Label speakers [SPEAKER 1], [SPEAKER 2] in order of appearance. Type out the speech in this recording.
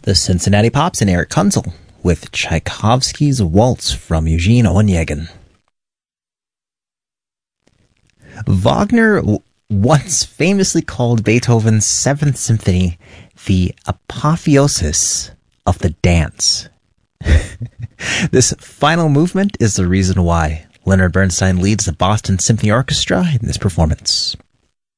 [SPEAKER 1] The Cincinnati Pops and Eric Kunzel with Tchaikovsky's Waltz from Eugene Onegin. Wagner once famously called Beethoven's Seventh Symphony the apotheosis of the dance. This final movement is the reason why Leonard Bernstein leads the Boston Symphony Orchestra in this performance.